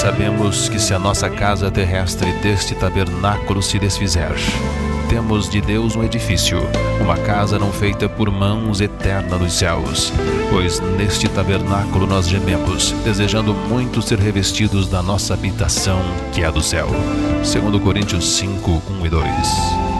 sabemos que se a nossa casa terrestre deste tabernáculo se desfizer, temos de Deus um edifício, uma casa não feita por mãos, eterna nos céus. Pois neste tabernáculo nós gememos, desejando muito ser revestidos da nossa habitação, que é do céu. 2 Coríntios 5, 1 e 2.